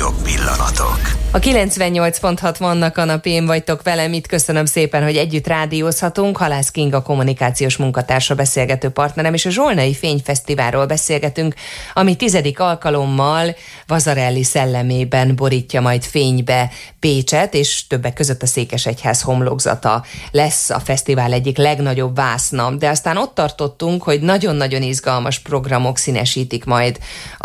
legnagyobb pillanatok. A 98.6 Manna kanapén vagytok velem, itt köszönöm szépen, hogy együtt rádiózhatunk. Halász Kinga kommunikációs munkatársa, beszélgető partnerem, és a Zsolnai Fényfesztiválról beszélgetünk, ami 10. alkalommal Vasarely szellemében borítja majd fénybe Pécset, és többek között a Székesegyház homlokzata lesz a fesztivál egyik legnagyobb vászna. De aztán ott tartottunk, hogy nagyon-nagyon izgalmas programok színesítik majd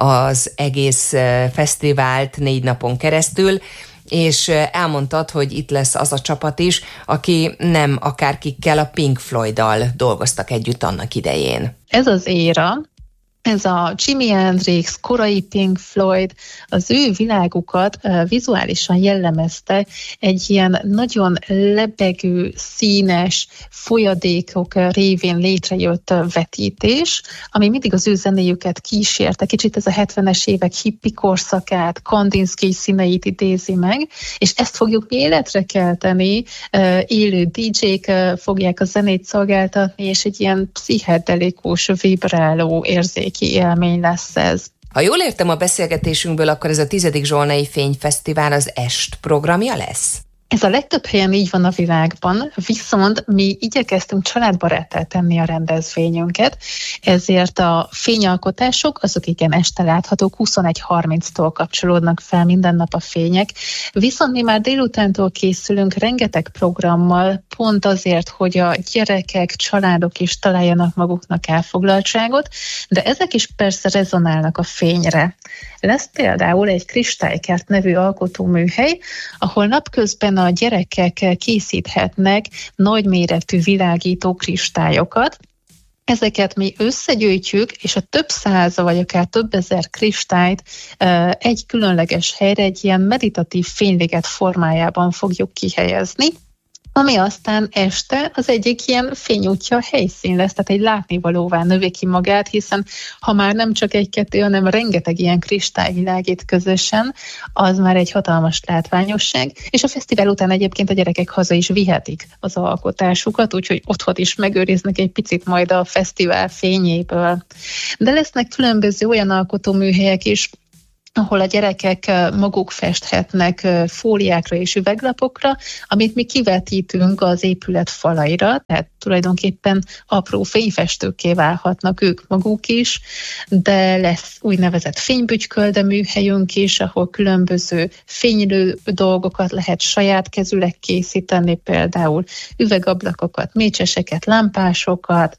az egész fesztivált 4 napon keresztül, és elmondtad, hogy itt lesz az a csapat is, aki nem akárkikkel, a Pink Floyddal dolgoztak együtt annak idején. Ez az éra, ez a Jimi Hendrix, korai Pink Floyd, az ő világukat vizuálisan jellemezte egy ilyen nagyon lebegő, színes folyadékok révén létrejött vetítés, ami mindig az ő zenéjüket kísérte. Kicsit ez a 70-es évek hippi korszakát, Kandinsky színeit idézi meg, és ezt fogjuk mi életre kelteni, élő DJ-k fogják a zenét szolgáltatni, és egy ilyen pszichedelikus, vibráló érzék élmény lesz ez. Ha jól értem a beszélgetésünkből, akkor ez a 10. Zsolnai Fényfesztivál az est programja lesz? Ez a legtöbb helyen így van a világban, viszont mi igyekeztünk családbaráttá tenni a rendezvényünket, ezért a fényalkotások, azok igen este láthatók, 21:30-tól kapcsolódnak fel minden nap a fények, viszont mi már délutántól készülünk rengeteg programmal, pont azért, hogy a gyerekek, családok is találjanak maguknak elfoglaltságot, de ezek is persze rezonálnak a fényre. Lesz például egy Kristálykert nevű alkotóműhely, ahol napközben a gyerekek készíthetnek nagyméretű világító kristályokat. Ezeket mi összegyűjtjük, és a több száz vagy akár több ezer kristályt egy különleges helyre, egy ilyen meditatív fényliget formájában fogjuk kihelyezni, ami aztán este az egyik ilyen fényútja helyszín lesz, tehát egy látnivalóvá növi ki magát, hiszen ha már nem csak egy-kettő, hanem rengeteg ilyen kristály világít közösen, az már egy hatalmas látványosság, és a fesztivál után egyébként a gyerekek haza is vihetik az alkotásukat, úgyhogy otthon is megőriznek egy picit majd a fesztivál fényéből. De lesznek különböző olyan alkotóműhelyek is, ahol a gyerekek maguk festhetnek fóliákra és üveglapokra, amit mi kivetítünk az épület falaira, tehát tulajdonképpen apró fényfestőkké válhatnak ők maguk is, de lesz úgynevezett fénybügykölde műhelyünk is, ahol különböző fénylő dolgokat lehet saját kezűleg készíteni, például üvegablakokat, mécseseket, lámpásokat,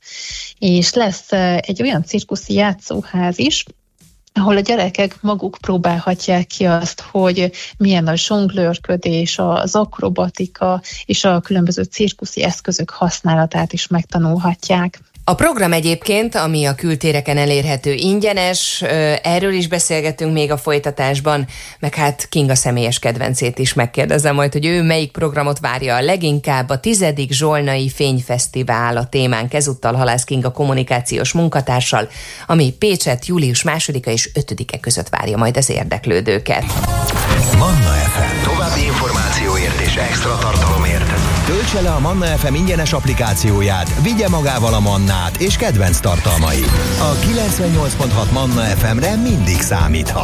és lesz egy olyan cirkuszi játszóház is, ahol a gyerekek maguk próbálhatják ki azt, hogy milyen a zsonglőrködés, az akrobatika és a különböző cirkuszi eszközök használatát is megtanulhatják. A program egyébként, ami a kültéreken elérhető, ingyenes, erről is beszélgetünk még a folytatásban, meg hát Kinga személyes kedvencét is megkérdezem majd, hogy ő melyik programot várja a leginkább. A 10. Zsolnai Fényfesztivál a témánk, ezúttal Halász Kinga kommunikációs munkatársal, ami Pécset július 2-a és 5-e között várja majd az érdeklődőket. Manna FM. További információért és extra tartalomért töltse le a Manna FM ingyenes applikációját, vigye magával a Mannát és kedvenc tartalmait. A 98.6 Manna FM-re mindig számíthat.